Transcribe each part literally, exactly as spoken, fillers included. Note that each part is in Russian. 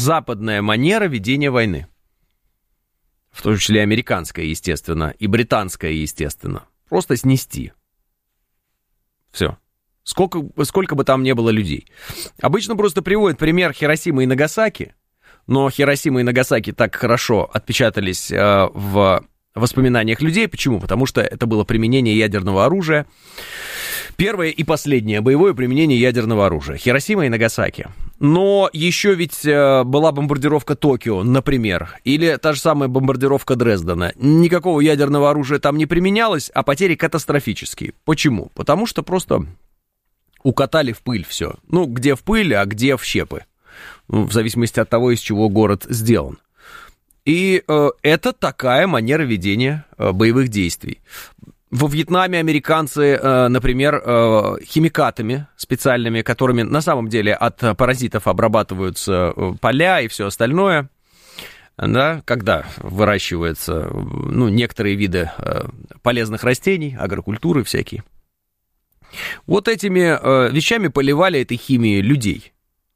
западная манера ведения войны. В том числе американская, естественно, и британская, естественно. Просто снести. Все. Сколько, сколько бы там ни было людей. Обычно просто приводят пример Хиросимы и Нагасаки, но Хиросима и Нагасаки так хорошо отпечатались э, в воспоминаниях людей. Почему? Потому что это было применение ядерного оружия. Первое и последнее боевое применение ядерного оружия. Хиросима и Нагасаки. Но еще ведь э, была бомбардировка Токио, например, или та же самая бомбардировка Дрездена. Никакого ядерного оружия там не применялось, а потери катастрофические. Почему? Потому что просто укатали в пыль все. Ну, где в пыль, а где в щепы. Ну, в зависимости от того, из чего город сделан. И э, это такая манера ведения э, боевых действий. Во Вьетнаме американцы, э, например, э, химикатами специальными, которыми на самом деле от паразитов обрабатываются поля и все остальное, да, когда выращиваются ну, некоторые виды э, полезных растений, агрокультуры всякие. Вот этими э, вещами поливали этой химией людей.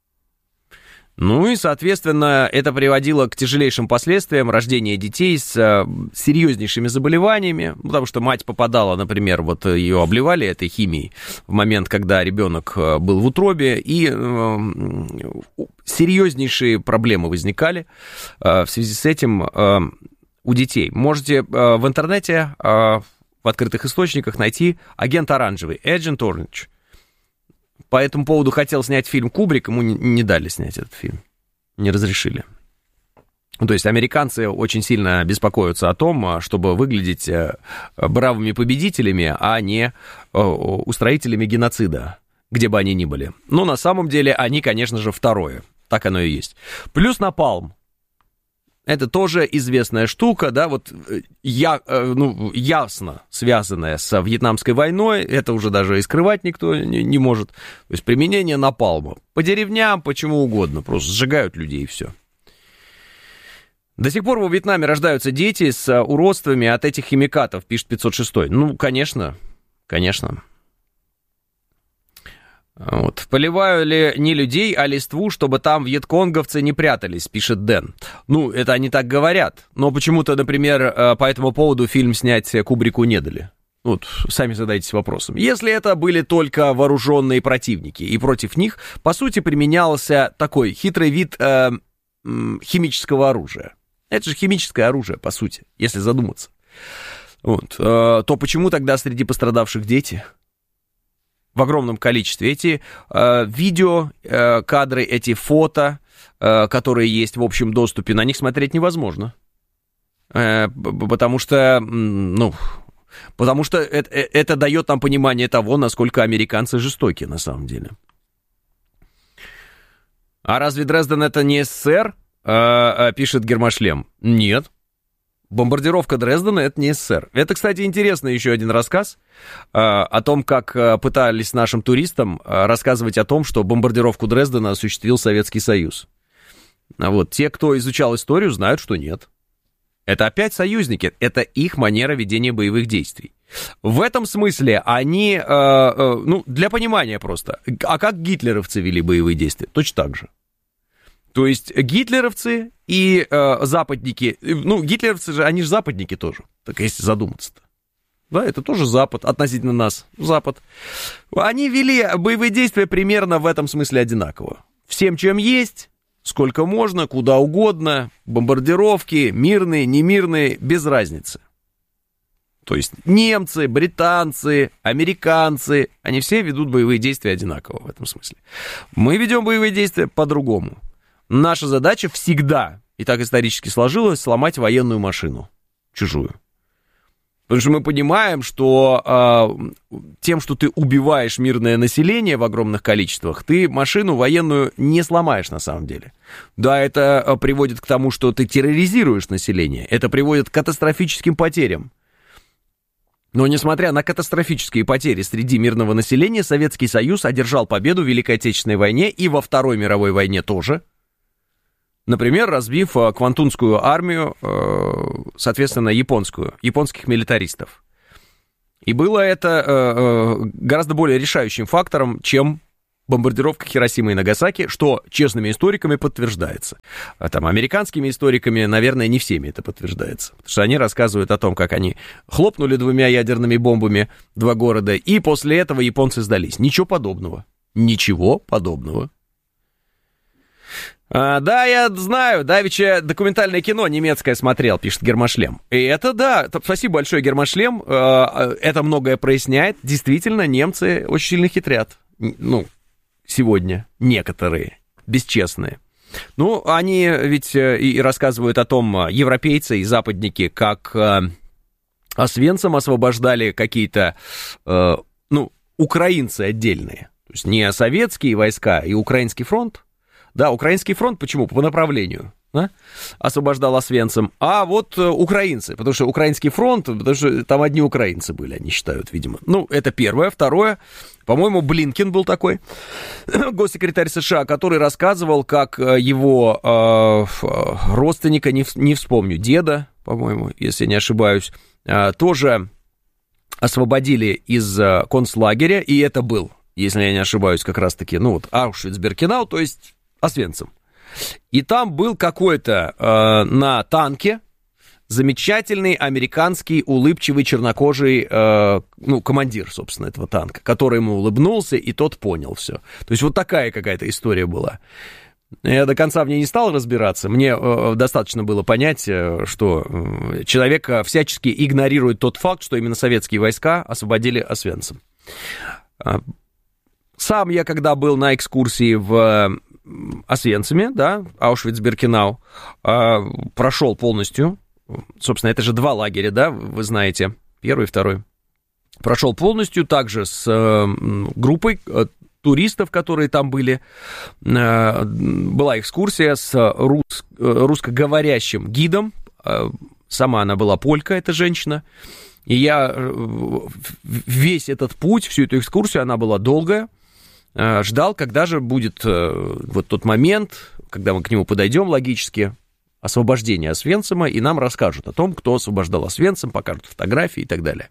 Ну и, соответственно, это приводило к тяжелейшим последствиям рождения детей с э, серьезнейшими заболеваниями, потому что мать попадала, например, вот ее обливали этой химией в момент, когда ребенок был в утробе, и э, серьезнейшие проблемы возникали э, в связи с этим э, у детей. Можете э, в интернете, э, в открытых источниках найти «Агент оранжевый», «Agent Orange». По этому поводу хотел снять фильм Кубрик, ему не дали снять этот фильм, не разрешили. То есть американцы очень сильно беспокоятся о том, чтобы выглядеть бравыми победителями, а не устроителями геноцида, где бы они ни были. Но на самом деле они, конечно же, второе, так оно и есть. Плюс напалм. Это тоже известная штука, да, вот я, ну, ясно связанная с Вьетнамской войной, это уже даже и скрывать никто не, не может. То есть применение напалма по деревням, почему угодно, просто сжигают людей и все. До сих пор во Вьетнаме рождаются дети с уродствами от этих химикатов, пишет пятьсот шесть. Ну, конечно, конечно. Вот. Поливаю ли не людей, а листву, чтобы там вьетконговцы не прятались, пишет Дэн. Ну, это они так говорят. Но почему-то, например, по этому поводу фильм снять Кубрику не дали. Вот, сами задайтесь вопросом. Если это были только вооруженные противники, и против них, по сути, применялся такой хитрый вид э, химического оружия. Это же химическое оружие, по сути, если задуматься. Вот. Э, то почему тогда среди пострадавших дети? В огромном количестве. Эти э, видео, э, кадры, эти фото, э, которые есть в общем доступе, на них смотреть невозможно. Э, потому что, ну, потому что это, это дает нам понимание того, насколько американцы жестоки на самом деле. А разве Дрезден это не СССР? Э, э, пишет Гермошлем. Нет. Бомбардировка Дрездена — это не СССР. Это, кстати, интересный еще один рассказ э, о том, как э, пытались нашим туристам э, рассказывать о том, что бомбардировку Дрездена осуществил Советский Союз. А вот те, кто изучал историю, знают, что нет. Это опять союзники, это их манера ведения боевых действий. В этом смысле они, э, э, ну, для понимания просто, а как гитлеровцы вели боевые действия? Точно так же. То есть гитлеровцы и э, западники, ну, гитлеровцы же, они же западники тоже, так если задуматься-то. Да, это тоже Запад, относительно нас, Запад. Они вели боевые действия примерно в этом смысле одинаково. Всем, чем есть, сколько можно, куда угодно, бомбардировки, мирные, немирные, без разницы. То есть немцы, британцы, американцы, они все ведут боевые действия одинаково в этом смысле. Мы ведем боевые действия по-другому. Наша задача всегда, и так исторически сложилось, сломать военную машину, чужую. Потому что мы понимаем, что э, тем, что ты убиваешь мирное население в огромных количествах, ты машину военную не сломаешь на самом деле. Да, это приводит к тому, что ты терроризируешь население, это приводит к катастрофическим потерям. Но несмотря на катастрофические потери среди мирного населения, Советский Союз одержал победу в Великой Отечественной войне и во Второй мировой войне тоже. Например, разбив Квантунскую армию, соответственно, японскую, японских милитаристов. И было это гораздо более решающим фактором, чем бомбардировка Хиросимы и Нагасаки, что честными историками подтверждается. А там американскими историками, наверное, не всеми это подтверждается. Потому что они рассказывают о том, как они хлопнули двумя ядерными бомбами два города, и после этого японцы сдались. Ничего подобного. Ничего подобного. А, да, я знаю, давеча документальное кино немецкое смотрел, пишет Гермошлем. И это да, спасибо большое, Гермошлем, это многое проясняет. Действительно, немцы очень сильно хитрят. Ну, сегодня некоторые бесчестные. Ну, они ведь и рассказывают о том, европейцы и западники, как Освенцим освобождали какие-то, ну, украинцы отдельные. То есть не советские войска и украинский фронт. Да, украинский фронт, почему? По направлению, да? Освобождал Освенцим. А вот украинцы, потому что украинский фронт, потому что там одни украинцы были, они считают, видимо. Ну, это первое. Второе, по-моему, Блинкен был такой, госсекретарь США, который рассказывал, как его э, родственника, не, не вспомню, деда, по-моему, если не ошибаюсь, э, тоже освободили из э, концлагеря, и это был, если я не ошибаюсь, как раз-таки, ну вот, Аушвиц-Биркенау, то есть Освенцим. И там был какой-то э, на танке замечательный американский улыбчивый чернокожий, э, ну, командир, собственно, этого танка, который ему улыбнулся, и тот понял все. То есть вот такая какая-то история была. Я до конца в ней не стал разбираться. Мне э, достаточно было понять, э, что э, человек всячески игнорирует тот факт, что именно советские войска освободили Освенцим. Сам я, когда был на экскурсии в Освенциме, да, Аушвиц-Биркенау, прошел полностью, собственно, это же два лагеря, да, вы знаете, первый и второй, прошел полностью, также с группой туристов, которые там были, была экскурсия с рус, русскоговорящим гидом, сама она была полька, эта женщина, и я весь этот путь, всю эту экскурсию, она была долгая, ждал, когда же будет вот тот момент, когда мы к нему подойдем логически, освобождение Освенцима, и нам расскажут о том, кто освобождал Освенцим, покажут фотографии и так далее.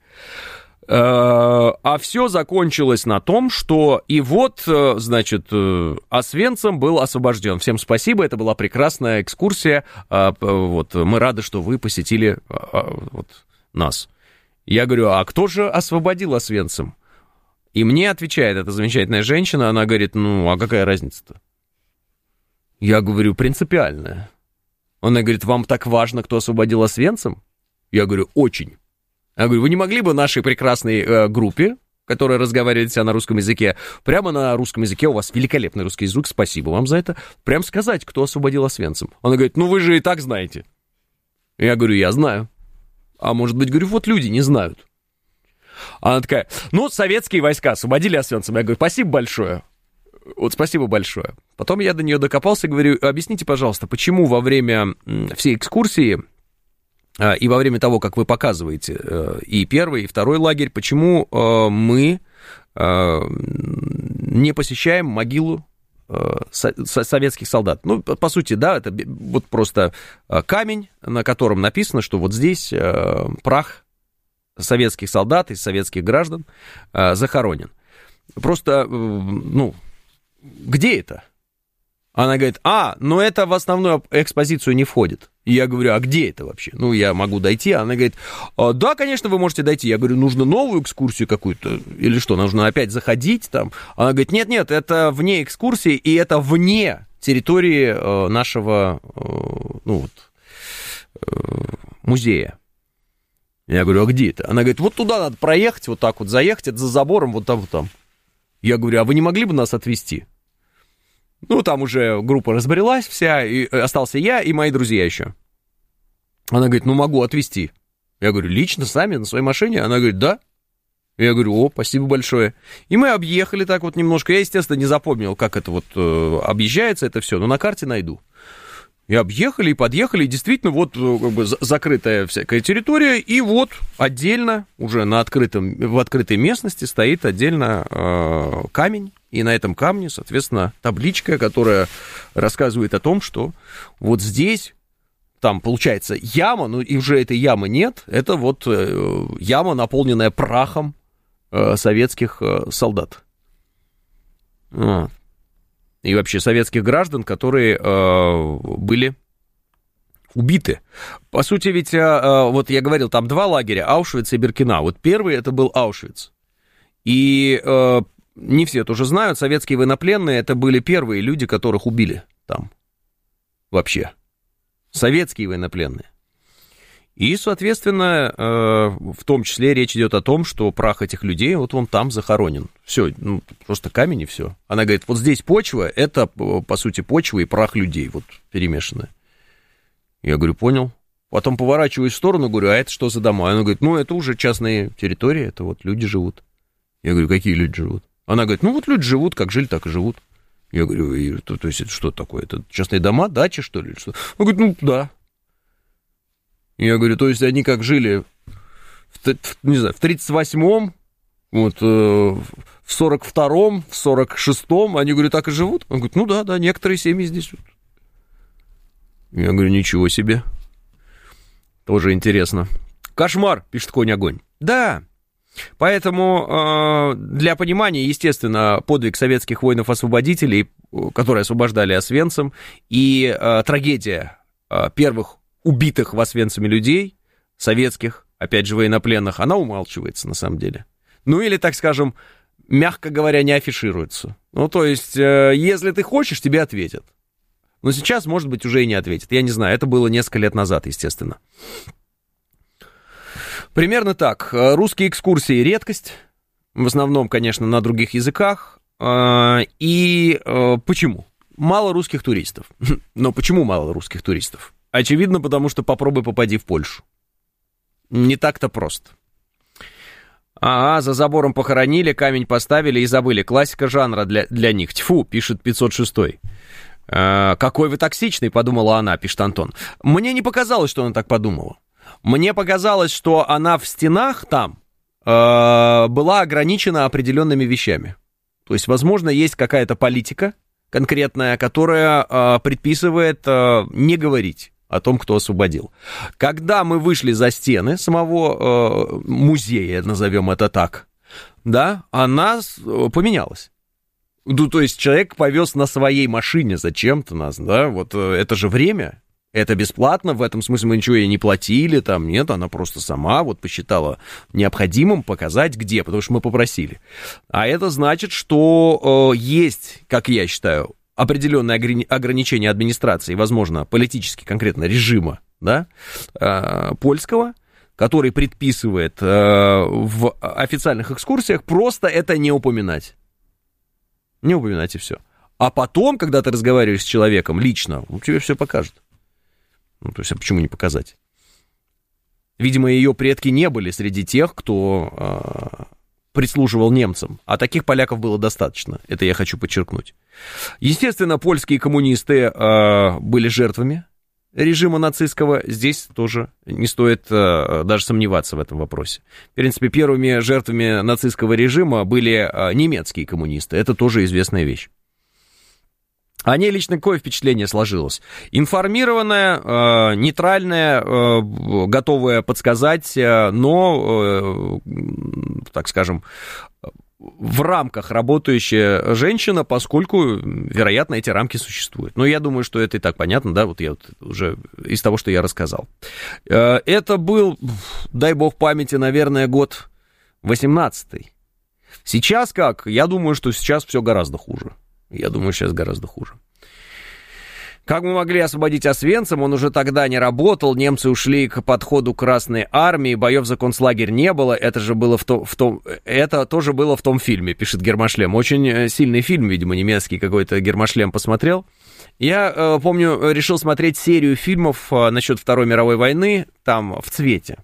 А все закончилось на том, что и вот, значит, Освенцим был освобожден. Всем спасибо, это была прекрасная экскурсия. Вот, мы рады, что вы посетили вот, нас. Я говорю, а кто же освободил Освенцим? И мне отвечает эта замечательная женщина, она говорит, ну, а какая разница-то? Я говорю, принципиальная. Она говорит, вам так важно, кто освободил Освенцим? Я говорю, очень. Я говорю, вы не могли бы нашей прекрасной э, группе, которая разговаривает вся на русском языке, прямо на русском языке, у вас великолепный русский язык, спасибо вам за это, прям сказать, кто освободил Освенцим? Она говорит, ну, вы же и так знаете. Я говорю, я знаю. А может быть, говорю, вот люди не знают. Она такая, ну, советские войска освободили Освенцим. Я говорю, спасибо большое. Вот спасибо большое. Потом я до нее докопался и говорю, объясните, пожалуйста, почему во время всей экскурсии и во время того, как вы показываете и первый, и второй лагерь, почему мы не посещаем могилу советских солдат? Ну, по сути, да, это вот просто камень, на котором написано, что вот здесь прах советских солдат и советских граждан э, захоронен. Просто, э, ну, где это? Она говорит, а, ну это в основную экспозицию не входит. И я говорю, а где это вообще? Ну, я могу дойти. Она говорит, да, конечно, вы можете дойти. Я говорю, нужно новую экскурсию какую-то или что, нужно опять заходить там? Она говорит, нет-нет, это вне экскурсии, и это вне территории э, нашего, э, ну вот, э, музея. Я говорю, а где это? Она говорит, вот туда надо проехать, вот так вот заехать, это за забором, вот там, вот там. Я говорю, а вы не могли бы нас отвезти? Ну, там уже группа разбрелась вся, и остался я и мои друзья еще. Она говорит, ну, могу отвезти. Я говорю, лично, сами, на своей машине? Она говорит, да. Я говорю, о, спасибо большое. И мы объехали так вот немножко. Я, естественно, не запомнил, как это вот э, объезжается это все, но на карте найду. И объехали, и подъехали, и действительно вот как бы закрытая всякая территория, и вот отдельно, уже на открытом, в открытой местности стоит отдельно э, камень, и на этом камне, соответственно, табличка, которая рассказывает о том, что вот здесь, там получается яма, ну и уже этой ямы нет, это вот э, яма, наполненная прахом э, советских э, солдат. Вот. И вообще советских граждан, которые э, были убиты. По сути, ведь, э, вот я говорил, там два лагеря, Аушвиц и Биркенау. Вот первый это был Аушвиц. И э, не все тоже знают, советские военнопленные это были первые люди, которых убили там. Вообще. Советские военнопленные. И, соответственно, э, в том числе речь идет о том, что прах этих людей, вот он там захоронен. Все, ну, просто камень и все. Она говорит, вот здесь почва, это, по сути, почва и прах людей, вот, перемешанные. Я говорю, понял. Потом поворачиваюсь в сторону, говорю, а это что за дома? Она говорит, ну, это уже частные территории, это вот люди живут. Я говорю, какие люди живут? Она говорит, ну, вот люди живут, как жили, так и живут. Я говорю, и, то, то есть это что такое? Это частные дома, дачи, что ли? Что? Она говорит, ну, да. Я говорю, то есть они как жили, в, не знаю, в тридцать восьмом, вот, э, в сорок втором, в сорок шестом, они, говорю, так и живут? Он говорит, ну да, да, некоторые семьи здесь живут. Я говорю, ничего себе. Тоже интересно. Кошмар, пишет Конь-огонь. Да, поэтому э, для понимания, естественно, подвиг советских воинов-освободителей, которые освобождали Освенцим, и э, трагедия э, первых убитых в Освенциме людей, советских, опять же, военнопленных, она умалчивается на самом деле. Ну или, так скажем, мягко говоря, не афишируется. Ну то есть, э, если ты хочешь, тебе ответят. Но сейчас, может быть, уже и не ответят. Я не знаю, это было несколько лет назад, естественно. Примерно так. Русские экскурсии — редкость. В основном, конечно, на других языках. И почему? Мало русских туристов. Но почему мало русских туристов? Очевидно, потому что попробуй попади в Польшу. Не так-то просто. Ага, за забором похоронили, камень поставили и забыли. Классика жанра для, для них. Тьфу, пишет пятьсот шестой. «Э, какой вы токсичный», подумала она, пишет Антон. Мне не показалось, что она так подумала. Мне показалось, что она в стенах там э, была ограничена определенными вещами. То есть, возможно, есть какая-то политика конкретная, которая э, предписывает э, не говорить о том, кто освободил. Когда мы вышли за стены самого э, музея, назовем это так, да, она поменялась. Ну, то есть человек повез на своей машине зачем-то нас, да, вот это же время, это бесплатно, в этом смысле мы ничего ей не платили, там, нет, она просто сама вот посчитала необходимым показать, где, потому что мы попросили. А это значит, что э, есть, как я считаю, определенные ограничения администрации, возможно, политически конкретно режима, да, э, польского, который предписывает э, в официальных экскурсиях просто это не упоминать. Не упоминать и все. А потом, когда ты разговариваешь с человеком лично, он тебе все покажет. Ну, то есть, а почему не показать? Видимо, ее предки не были среди тех, кто э, прислуживал немцам. А таких поляков было достаточно. Это я хочу подчеркнуть. Естественно, польские коммунисты э, были жертвами режима нацистского. Здесь тоже не стоит э, даже сомневаться в этом вопросе. В принципе, первыми жертвами нацистского режима были э, немецкие коммунисты. Это тоже известная вещь. О ней лично какое впечатление сложилось? Информированная, э, нейтральная, э, готовая подсказать, э, но, э, так скажем, в рамках работающая женщина, поскольку, вероятно, эти рамки существуют. Но я думаю, что это и так понятно, да, вот я вот уже из того, что я рассказал. Э, это был, дай бог памяти, наверное, год восемнадцатый. Сейчас как? Я думаю, что сейчас все гораздо хуже. Я думаю, сейчас гораздо хуже. Как мы могли освободить Освенцим? Он уже тогда не работал, немцы ушли к подходу Красной Армии, боев за концлагерь не было, это же было в том, в том, это тоже было в том фильме, пишет Гермашлем. Очень сильный фильм, видимо, немецкий какой-то Гермашлем посмотрел. Я э, помню, решил смотреть серию фильмов э, насчет Второй мировой войны, там, в цвете.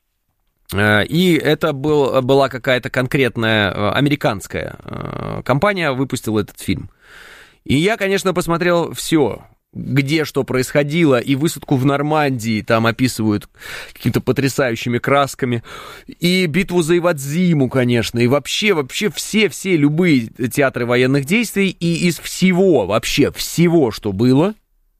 И это был, была какая-то конкретная американская компания, выпустила этот фильм. И я, конечно, посмотрел все, где что происходило, и высадку в Нормандии там описывают какими-то потрясающими красками, и битву за Ивадзиму, конечно, и вообще, вообще все-все любые театры военных действий, и из всего, вообще всего, что было,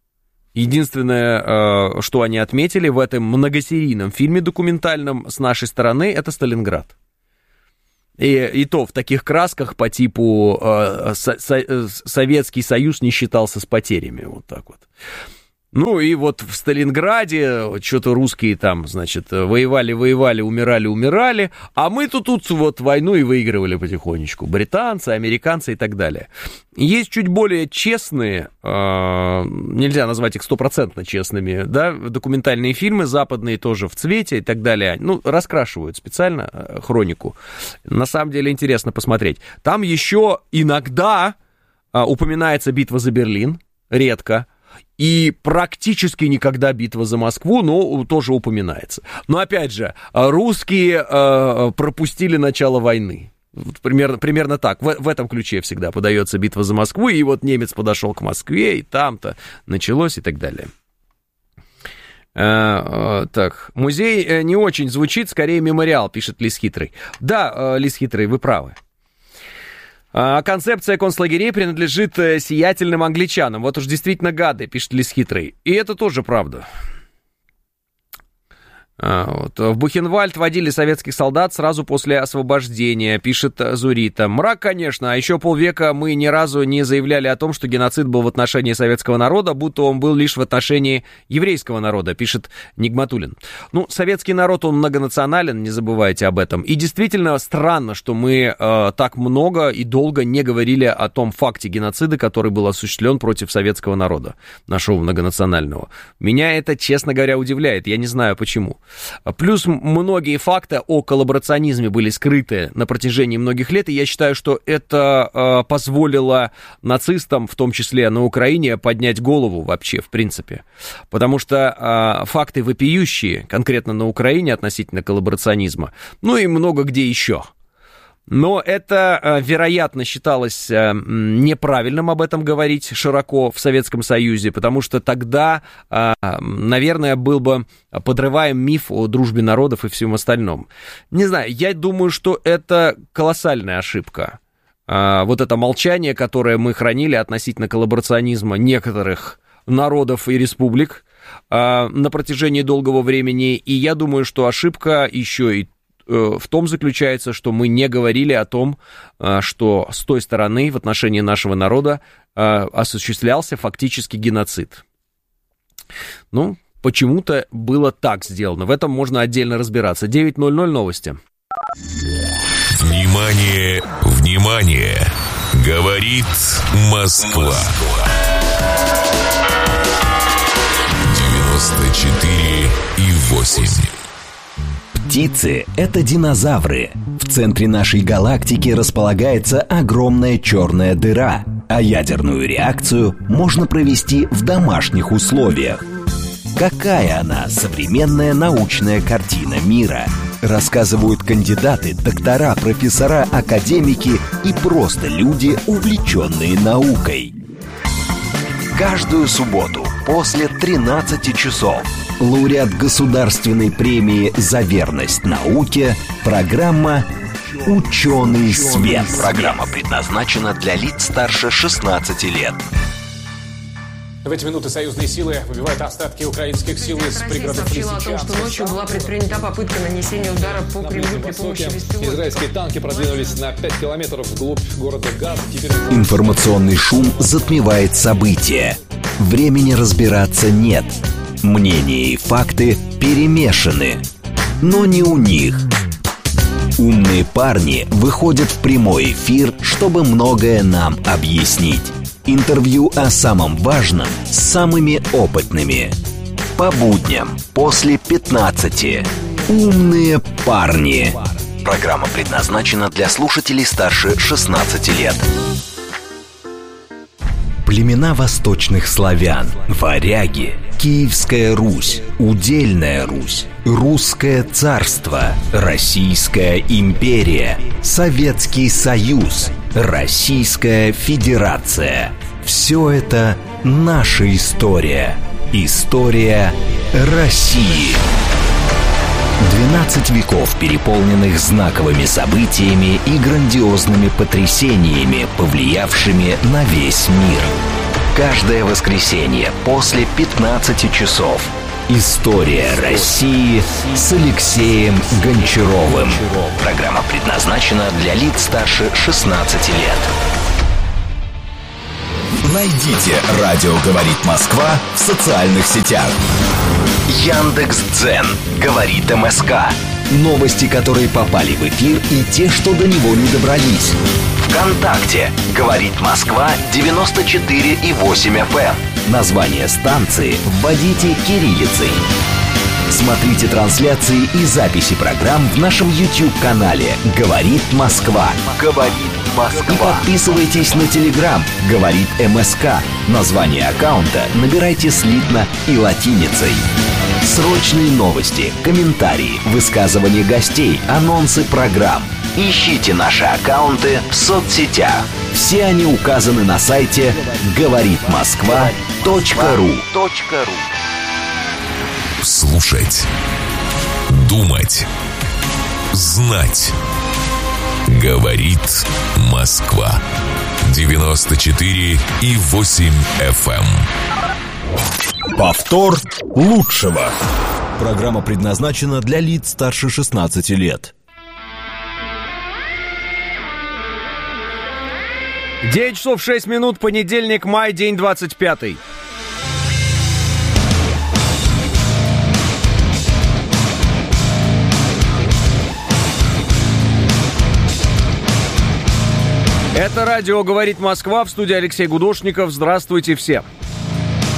единственное, что они отметили в этом многосерийном фильме документальном с нашей стороны, это Сталинград. И, и то в таких красках по типу э, со, со, Советский Союз не считался с потерями, вот так вот. Ну и вот в Сталинграде что-то русские там, значит, воевали, воевали, умирали, умирали, а мы тут, тут вот войну и выигрывали потихонечку. Британцы, американцы и так далее. Есть чуть более честные, э, нельзя назвать их стопроцентно честными, да, документальные фильмы, западные тоже в цвете и так далее. Ну, раскрашивают специально хронику. На самом деле интересно посмотреть. Там еще иногда э, упоминается битва за Берлин, редко. И практически никогда битва за Москву, но тоже упоминается. Но опять же, русские э, пропустили начало войны. Вот примерно, примерно так. В, в этом ключе всегда подается битва за Москву. И вот немец подошел к Москве, и там-то началось и так далее. Э, э, так, музей э, не очень звучит, скорее мемориал, пишет Лис Хитрый. Да, э, Лис Хитрый, вы правы. А концепция концлагерей принадлежит сиятельным англичанам. Вот уж действительно гады, пишет Лис Хитрый. И это тоже правда. А, вот. В Бухенвальд водили советских солдат сразу после освобождения, пишет Зурита. Мрак, конечно, а еще полвека мы ни разу не заявляли о том, что геноцид был в отношении советского народа, будто он был лишь в отношении еврейского народа, пишет Нигматуллин. Ну, советский народ, он многонационален, не забывайте об этом. И действительно странно, что мы э, так много и долго не говорили о том факте геноцида, который был осуществлен против советского народа, нашего многонационального. Меня это, честно говоря, удивляет, я не знаю почему. Плюс многие факты о коллаборационизме были скрыты на протяжении многих лет, и я считаю, что это э, позволило нацистам, в том числе на Украине, поднять голову вообще, в принципе. Потому что э, факты вопиющие, конкретно на Украине относительно коллаборационизма, ну и много где еще. Но это, вероятно, считалось неправильным об этом говорить широко в Советском Союзе, потому что тогда, наверное, был бы подрываем миф о дружбе народов и всем остальном. Не знаю, я думаю, что это колоссальная ошибка. Вот это молчание, которое мы хранили относительно коллаборационизма некоторых народов и республик на протяжении долгого времени, и я думаю, что ошибка еще и в том заключается, что мы не говорили о том, что с той стороны в отношении нашего народа осуществлялся фактически геноцид. Ну, почему-то было так сделано. В этом можно отдельно разбираться. девять ноль ноль новости. Внимание, внимание! Говорит Москва. девяносто четыре и восемь. Птицы — это динозавры. В центре нашей галактики располагается огромная черная дыра, а ядерную реакцию можно провести в домашних условиях. Какая она, современная научная картина мира? Рассказывают кандидаты, доктора, профессора, академики и просто люди, увлеченные наукой. Каждую субботу после тринадцати часов лауреат государственной премии «За верность науке» программа «Ученый свет». Программа предназначена для лиц старше шестнадцати лет. В эти минуты союзные силы выбивают остатки украинских сил из пригородов Лисичанска. Сообщила о том, что ночью была предпринята попытка нанесения удара по Кремлю при помощи беспилотников. Израильские танки продвинулись на пять километров вглубь города Газ. Теперь... Информационный шум затмевает события. Времени разбираться нет. Мнения и факты перемешаны. Но не у них. Умные парни выходят в прямой эфир, чтобы многое нам объяснить. Интервью о самом важном с самыми опытными. По будням после пятнадцати. Умные парни. Программа предназначена для слушателей старше шестнадцати лет. Племена восточных славян, варяги, Киевская Русь, Удельная Русь, Русское царство, Российская империя, Советский Союз, Российская Федерация. Все это наша история. История России. двенадцать веков, переполненных знаковыми событиями и грандиозными потрясениями, повлиявшими на весь мир. Каждое воскресенье после пятнадцати часов. История России с Алексеем Гончаровым. Программа предназначена для лиц старше шестнадцати лет. Найдите «Радио говорит Москва» в социальных сетях. Яндекс.Дзен говорит МСК. Новости, которые попали в эфир, и те, что до него не добрались. ВКонтакте говорит Москва девяносто четыре и восемь эф эм. Название станции вводите кириллицей. Смотрите трансляции и записи программ в нашем YouTube-канале «Говорит Москва». «Говорит Москва». И подписывайтесь на Telegram «Говорит МСК». Название аккаунта набирайте слитно и латиницей. Срочные новости, комментарии, высказывания гостей, анонсы программ. Ищите наши аккаунты в соцсетях. Все они указаны на сайте говорит москва точка ру. Слушать, думать, знать. Говорит Москва. девяносто четыре и восемь эф эм. Повтор лучшего. Программа предназначена для лиц старше шестнадцати лет. девять часов шесть минут, понедельник, май, день двадцать пятый. Это радио «Говорит Москва», в студии Алексей Гудошников. Здравствуйте все.